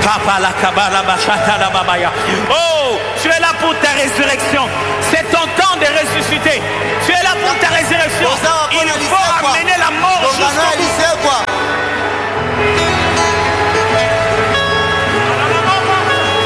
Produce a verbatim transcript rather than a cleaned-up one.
Oh, tu es là pour ta résurrection. C'est ton temps de ressusciter.